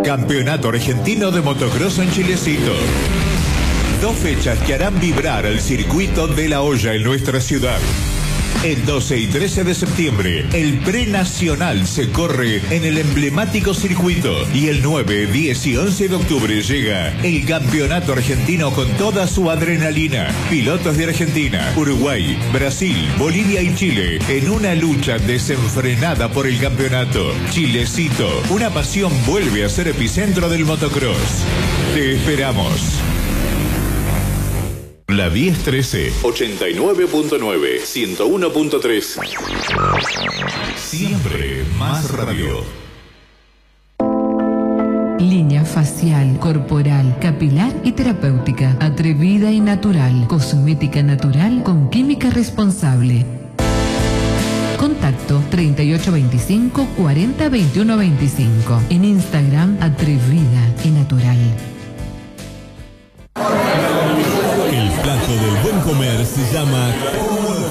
Campeonato Argentino de Motocross en Chilecito. 2 fechas que harán vibrar el circuito de La Hoya en nuestra ciudad. El 12 y 13 de septiembre, el prenacional se corre en el emblemático circuito. Y el 9, 10 y 11 de octubre llega el Campeonato Argentino con toda su adrenalina. Pilotos de Argentina, Uruguay, Brasil, Bolivia y Chile en una lucha desenfrenada por el campeonato. Chilecito, una pasión vuelve a ser epicentro del motocross. Te esperamos. La 1013, 89.9, 101.3. Siempre más radio. Línea facial, corporal, capilar y terapéutica. Atrevida y natural. Cosmética natural con química responsable. Contacto 3825 40 21 25. En Instagram, Atrevida y Natural. El plato del buen comer se llama